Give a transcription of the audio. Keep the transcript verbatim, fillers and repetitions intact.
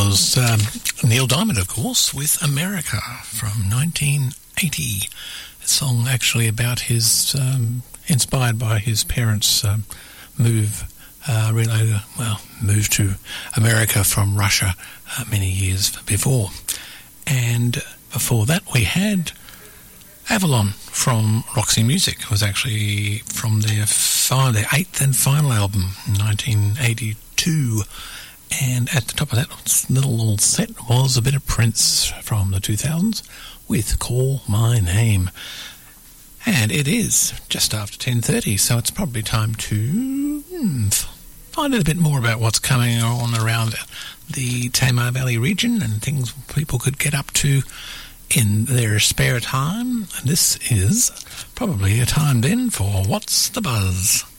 was um, Neil Diamond, of course, with America from nineteen eighty. A song actually about his, um, inspired by his parents' um, move, uh, really, well, move to America from Russia uh, many years before. And before that we had Avalon from Roxy Music. It was actually from their, fi- their eighth and final album, nineteen eighty-two. And at the top of that little, little set was a bit of Prince from the two thousands with Call My Name. And it is just after ten thirty, so it's probably time to hmm, find out a bit more about what's coming on around the Tamar Valley region and things people could get up to in their spare time. And this is probably a time then for What's the Buzz?